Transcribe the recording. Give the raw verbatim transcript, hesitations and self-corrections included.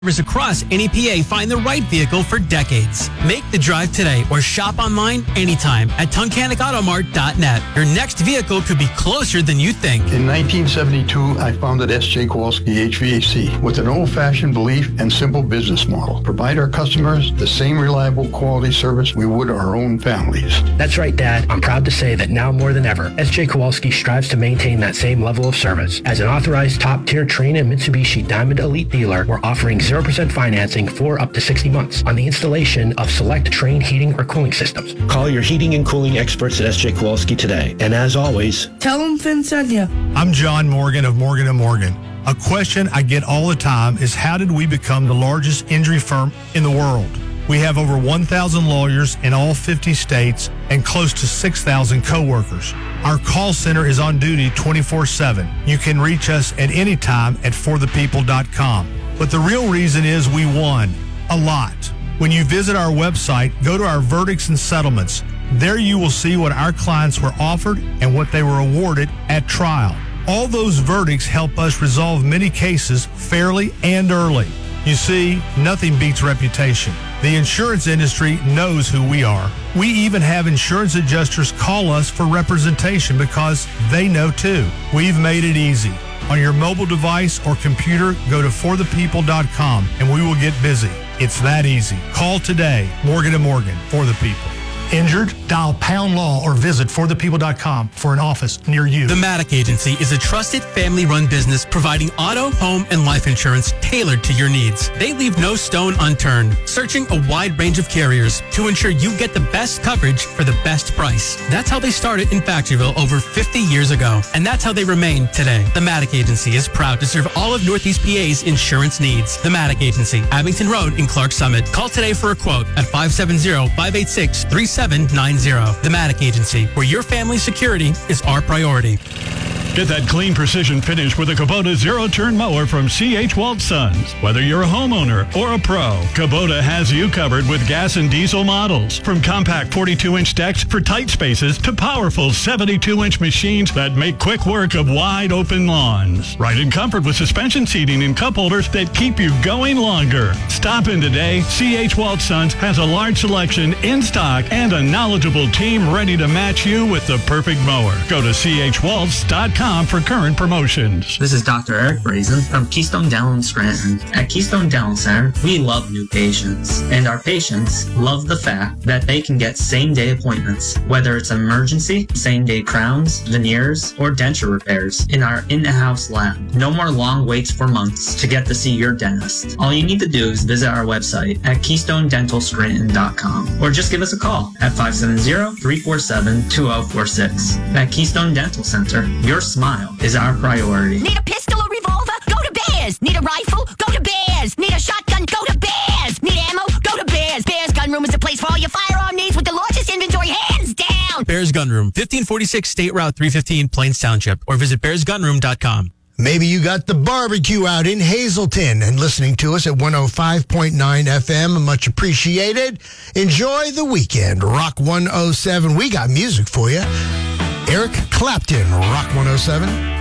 Across N E P A find the right vehicle for decades. Make the drive today or shop online anytime at tunkhannock auto mart dot net. Your next vehicle could be closer than you think. In nineteen seventy-two, I founded S J Kowalski H V A C with an old-fashioned belief and simple business model. Provide our customers the same reliable quality service we would our own families. That's right, Dad. I'm proud to say that now more than ever, S J Kowalski strives to maintain that same level of service. As an authorized top-tier Trane and Mitsubishi Diamond Elite dealer, we're offering zero percent financing for up to sixty months on the installation of select Trane heating or cooling systems. Call your heating and cooling experts at S J Kowalski today. And as always, tell them Finn sent you. I'm John Morgan of Morgan and Morgan. A question I get all the time is, how did we become the largest injury firm in the world? We have over one thousand lawyers in all fifty states and close to six thousand coworkers. Our call center is on duty twenty-four seven. You can reach us at any time at for the people dot com. But the real reason is we won a lot. When you visit our website, go to our verdicts and settlements. There you will see what our clients were offered and what they were awarded at trial. All those verdicts help us resolve many cases fairly and early. You see, nothing beats reputation. The insurance industry knows who we are. We even have insurance adjusters call us for representation because they know too. We've made it easy. On your mobile device or computer, go to for the people dot com and we will get busy. It's that easy. Call today. Morgan and Morgan, for the people. Injured? Dial pound law or visit for the people dot com for an office near you. The Maddock Agency is a trusted family-run business providing auto, home, and life insurance tailored to your needs. They leave no stone unturned, searching a wide range of carriers to ensure you get the best coverage for the best price. That's how they started in Factoryville over fifty years ago, and that's how they remain today. The Maddock Agency is proud to serve all of Northeast P A's insurance needs. The Maddock Agency, Abington Road in Clark Summit. Call today for a quote at five seven zero, five eight six, three seven nine zero. The Maddock Agency, where your family's security is our priority. Get that clean precision finish with a Kubota zero-turn mower from C H. Walt Sons. Whether you're a homeowner or a pro, Kubota has you covered with gas and diesel models. From compact forty-two inch decks for tight spaces to powerful seventy-two inch machines that make quick work of wide open lawns. Ride in comfort with suspension seating and cup holders that keep you going longer. Stop in today. C H. Walt Sons has a large selection in stock and a knowledgeable team ready to match you with the perfect mower. Go to C H waltz dot com for current promotions. This is Doctor Eric Brazen from Keystone Dental in Scranton. At Keystone Dental Center, we love new patients, and our patients love the fact that they can get same-day appointments, whether it's an emergency, same-day crowns, veneers, or denture repairs in our in-house lab. No more long waits for months to get to see your dentist. All you need to do is visit our website at keystone dental scranton dot com or just give us a call at five seven zero, three four seven, two zero four six. At Keystone Dental Center, your smile is our priority. Need a pistol or revolver? Go to Bears. Need a rifle? Go to Bears. Need a shotgun? Go to Bears. Need ammo? Go to Bears. Bears Gun Room is the place for all your firearm needs with the largest inventory, hands down. Bears Gun Room, fifteen forty-six State Route three fifteen, Plains Township, or visit bears gun room dot com. Maybe you got the barbecue out in Hazleton and listening to us at one oh five point nine F M. Much appreciated. Enjoy the weekend. Rock one oh seven. We got music for you. Eric Clapton, Rock one oh seven.